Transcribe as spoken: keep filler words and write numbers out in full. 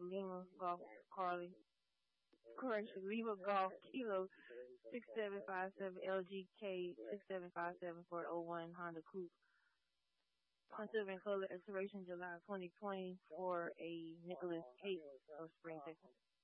Lima Golf Carly. Correction, Lima Golf Kilo six seven five seven L G K six seven five seven four oh one Honda Coupe. On silver in color, expiration July twenty twenty for a Nicholas Cape of Spring, Texas.